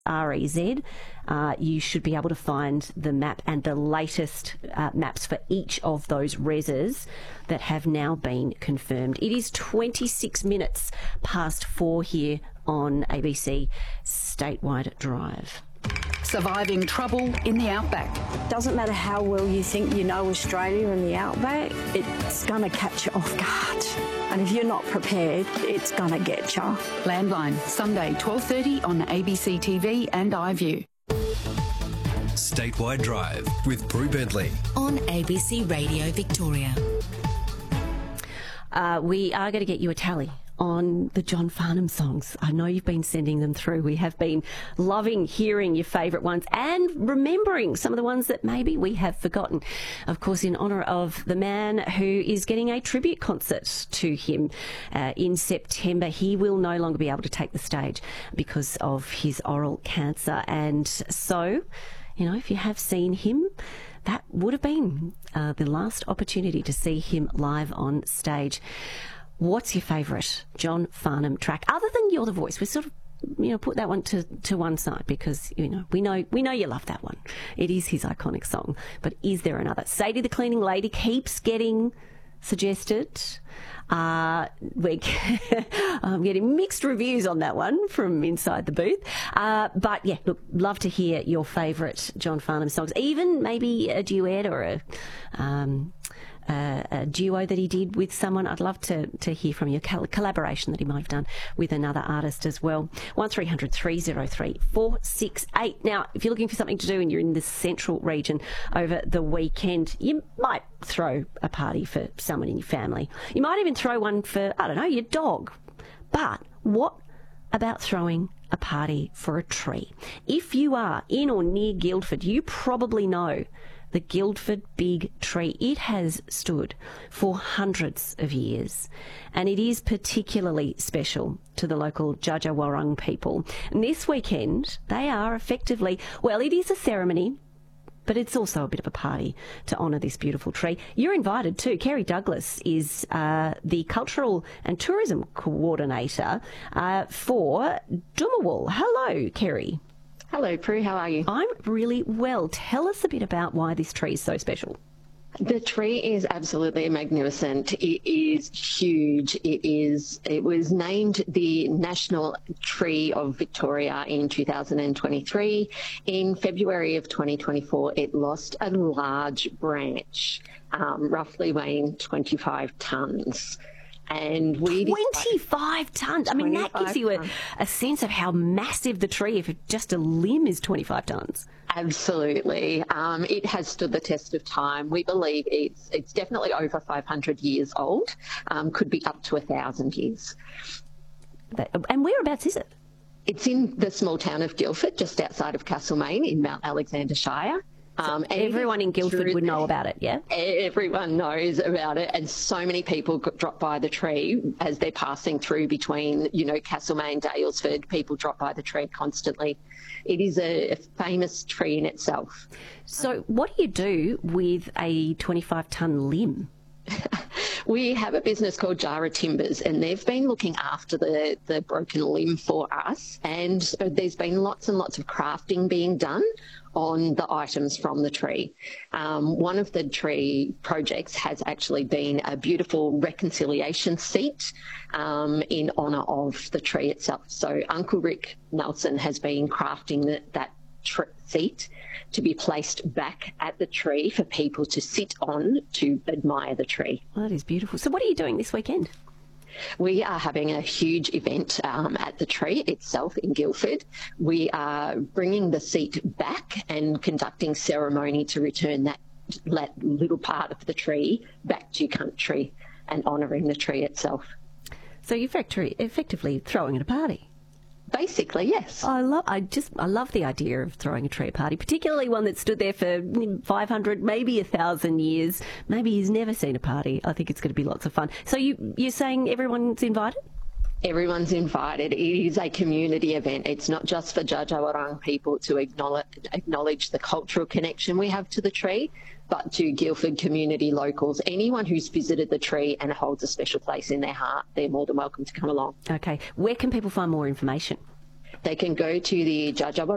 REZ. You should be able to find the map and the latest maps for each of those reses that have now been confirmed. It is 26 minutes past 4 here on ABC Statewide Drive. Surviving trouble in the outback. Doesn't matter how well you think you know Australia and the outback, it's going to catch you off guard. And if you're not prepared, it's going to get you. Landline, Sunday 12:30 on ABC TV and iView. Statewide Drive with Prue Bentley on ABC Radio Victoria. We are going to get you a tally on the John Farnham songs. I know you've been sending them through. We have been loving hearing your favourite ones and remembering some of the ones that maybe we have forgotten. Of course, in honour of the man who is getting a tribute concert to him in September. He will no longer be able to take the stage because of his oral cancer. And so, you know, if you have seen him, that would have been the last opportunity to see him live on stage. What's your favourite John Farnham track, other than You're the Voice? We sort of, you know, put that one to one side because, you know, we know you love that one. It is his iconic song. But is there another? Sadie the Cleaning Lady keeps getting suggested. I'm getting mixed reviews on that one from inside the booth. But yeah, look, love to hear your favourite John Farnham songs, even maybe a duet or a duo that he did with someone. I'd love to hear from you, collaboration that he might have done with another artist as well. 1300 303 468. Now, if you're looking for something to do and you're in the central region over the weekend, you might throw a party for someone in your family. You might even throw one for, I don't know, your dog. But what about throwing a party for a tree? If you are in or near Guildford, you probably know the Guildford Big Tree. It has stood for hundreds of years, and it is particularly special to the local Dja Dja Wurrung people. And this weekend, they are effectively, well, it is a ceremony, but it's also a bit of a party to honour this beautiful tree. You're invited too. Kerry Douglas is the Cultural and Tourism Coordinator for Dumawal. Hello, Kerry. Hello, Prue. How are you? I'm really well. Tell us a bit about why this tree is so special. The tree is absolutely magnificent. It is huge. It was named the National Tree of Victoria in 2023. In February of 2024, it lost a large branch, roughly weighing 25 tonnes. And 25 tonnes. I mean, that gives you a sense of how massive the tree, if just a limb is 25 tonnes. Absolutely. It has stood the test of time. We believe it's definitely over 500 years old, could be up to 1,000 years. And whereabouts is it? It's in the small town of Guildford, just outside of Castlemaine in Mount Alexander Shire. So everyone in Guildford would know about it, yeah? Everyone knows about it, and so many people drop by the tree as they're passing through between, you know, Castlemaine, Daylesford. People drop by the tree constantly. It is a famous tree in itself. So what do you do with a 25-tonne limb? We have a business called Jara Timbers, and they've been looking after the broken limb for us, and there's been lots and lots of crafting being done on the items from the tree. One of the tree projects has actually been a beautiful reconciliation seat in honour of the tree itself. So Uncle Rick Nelson has been crafting that seat to be placed back at the tree for people to sit on to admire the tree. Well, that is beautiful. So what are you doing this weekend? We are having a huge event at the tree itself in Guildford. We are bringing the seat back and conducting ceremony to return that little part of the tree back to country and honouring the tree itself. So you're effectively throwing at a party? Basically, yes. I love the idea of throwing a tree party, particularly one that stood there for 500, maybe 1,000 years. Maybe he's never seen a party. I think it's going to be lots of fun. So you're saying everyone's invited? Everyone's invited. It is a community event. It's not just for Dja Dja Wurrung people to acknowledge the cultural connection we have to the tree, but to Guildford community locals. Anyone who's visited the tree and holds a special place in their heart, they're more than welcome to come along. Okay. Where can people find more information? They can go to the Dja Dja Wurrung